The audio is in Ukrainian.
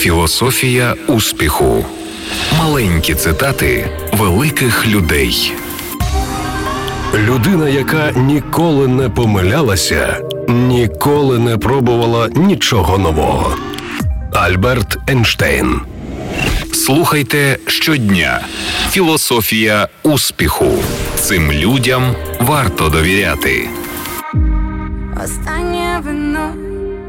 Філософія успіху. Маленькі цитати великих людей. Людина, яка ніколи не помилялася, ніколи не пробувала нічого нового. Альберт Ейнштейн. Слухайте щодня. Філософія успіху. Цим людям варто довіряти. Останнє вино